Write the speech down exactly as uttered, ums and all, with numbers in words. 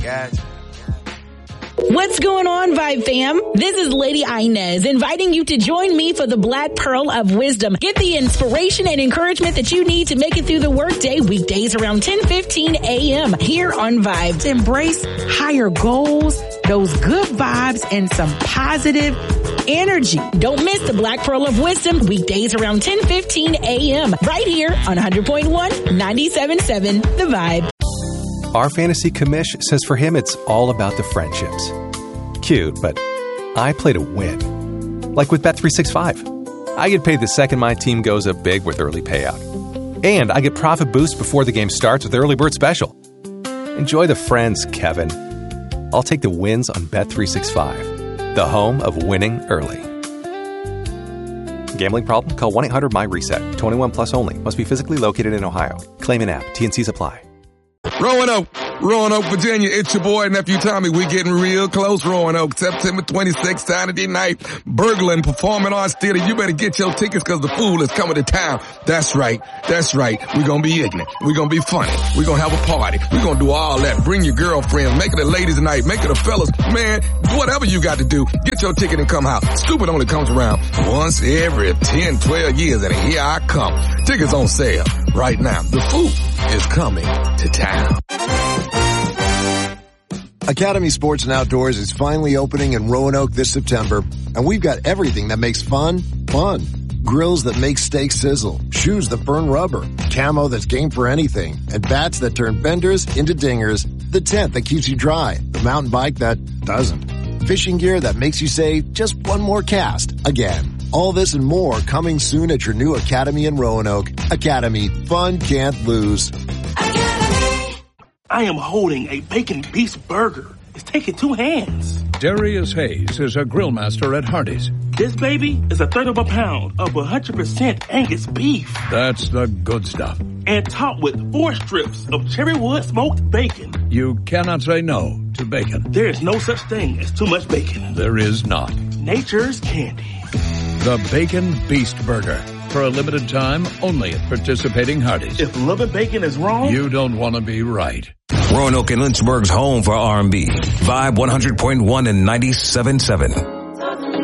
Gotcha. What's going on, Vibe fam? This is Lady Inez inviting you to join me for the Black Pearl of Wisdom. Get the inspiration and encouragement that you need to make it through the workday weekdays around ten fifteen a.m. here on Vibes. Embrace higher goals, those good vibes, and some positive energy. Don't miss the Black Pearl of Wisdom weekdays around ten fifteen a.m. right here on one hundred point one, ninety-seven point seven The Vibe. Our fantasy commish says for him it's all about the friendships. Cute, but I play to win. Like with Bet three sixty-five. I get paid the second my team goes up big with early payout. And I get profit boost before the game starts with early bird special. Enjoy the friends, Kevin. I'll take the wins on Bet three sixty-five, the home of winning early. Gambling problem? Call one eight hundred my reset. twenty-one plus only. Must be physically located in Ohio. Claim in app. T and C's apply. Roanoke, Roanoke, Virginia, it's your boy, Nephew Tommy. We're getting real close, Roanoke. September twenty-sixth, Saturday night, Berglund Performing Arts Theater. You better get your tickets because the fool is coming to town. That's right, that's right. We're going to be ignorant. We're going to be funny. We're going to have a party. We're going to do all that. Bring your girlfriend. Make it a ladies' night. Make it a fellas. Man, whatever you got to do, get your ticket and come out. Stupid only comes around once every ten, twelve years, and here I come. Tickets on sale right now. The fool is coming to town. Academy Sports and Outdoors is finally opening in Roanoke this September, and we've got everything that makes fun, fun. Grills that make steaks sizzle, shoes that burn rubber, camo that's game for anything, and bats that turn benders into dingers, the tent that keeps you dry, the mountain bike that doesn't, fishing gear that makes you say, just one more cast, again. All this and more coming soon at your new Academy in Roanoke. Academy, fun can't lose. Academy. I am holding a bacon beast burger. It's taking two hands. Darius Hayes is a grill master at Hardee's. This baby is a third of a pound of one hundred percent Angus beef. That's the good stuff. And topped with four strips of cherry wood smoked bacon. You cannot say no to bacon. There is no such thing as too much bacon. There is not. Nature's candy. The Bacon Beast Burger. For a limited time, only at participating Hardee's. If loving bacon is wrong, you don't want to be right. Roanoke and Lynchburg's home for R and B. Vibe one hundred point one and ninety-seven point seven.